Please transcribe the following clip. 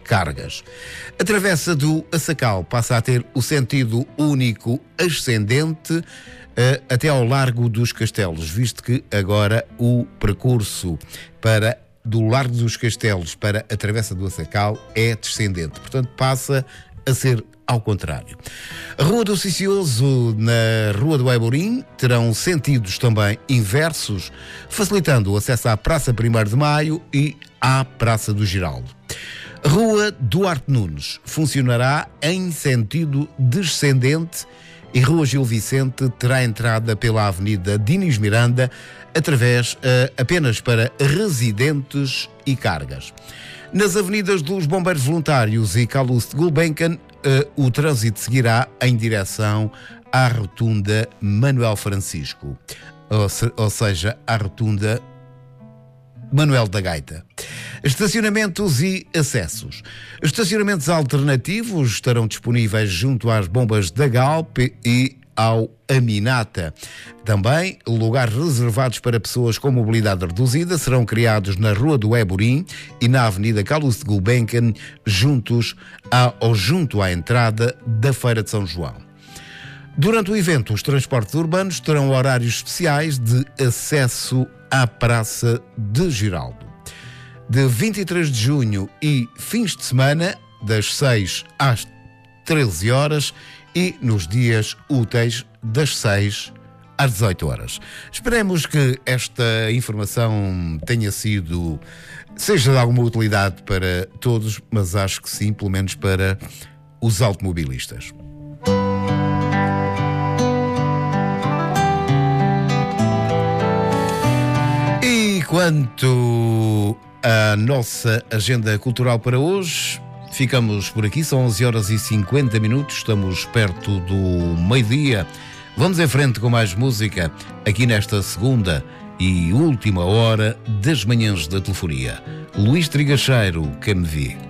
cargas. A travessa do Assacal passa a ter o sentido único ascendente até ao Largo dos Castelos, visto que agora o percurso do Largo dos Castelos para a travessa do Assacal é descendente, portanto passa a ser ao contrário. A Rua do Cicioso na Rua do Amorim terão sentidos também inversos, facilitando o acesso à Praça 1º de Maio e à Praça do Giraldo. A Rua Duarte Nunes funcionará em sentido descendente e Rua Gil Vicente terá entrada pela Avenida Dinis Miranda apenas para residentes e cargas. Nas avenidas dos Bombeiros Voluntários e Calouste de Gulbenkian, o trânsito seguirá em direção à Rotunda Manuel Francisco, ou seja, à Rotunda Manuel da Gaita. Estacionamentos e acessos. Estacionamentos alternativos estarão disponíveis junto às bombas da Galp e ao Aminata. Também, lugares reservados para pessoas com mobilidade reduzida serão criados na Rua do Amorim e na Avenida Calouste de Gulbenkian, junto à entrada da Feira de São João. Durante o evento, os transportes urbanos terão horários especiais de acesso à Praça de Giraldo. De 23 de junho e fins de semana, das 6 às 13 horas e nos dias úteis, das 6 às 18 horas. Esperemos que esta informação seja de alguma utilidade para todos, mas acho que sim, pelo menos para os automobilistas. E quanto à nossa agenda cultural para hoje, ficamos por aqui, são 11h50, estamos perto do meio-dia. Vamos em frente com mais música aqui nesta segunda e última hora das manhãs da telefonia. Luís Trigacheiro, quem me vê.